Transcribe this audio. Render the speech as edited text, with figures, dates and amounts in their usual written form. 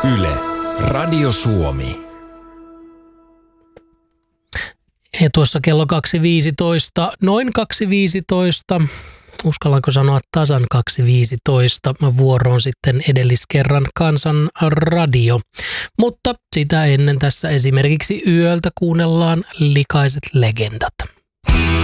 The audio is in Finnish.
Yle, Radio Suomi. Ja tuossa kello 2.15, noin 2.15, uskallanko sanoa tasan 2.15, vuoroon sitten edelliskerran Kansan radio. Mutta sitä ennen tässä esimerkiksi yöltä kuunnellaan Likaiset legendat.